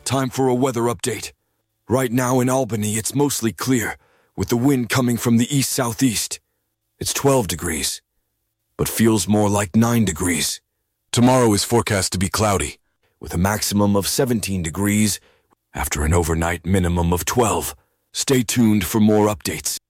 time for a weather update. Right now in Albany, it's mostly clear, with the wind coming from the east-southeast. It's 12 degrees, but feels more like 9 degrees. Tomorrow is forecast to be cloudy, with a maximum of 17 degrees after an overnight minimum of 12. Stay tuned for more updates.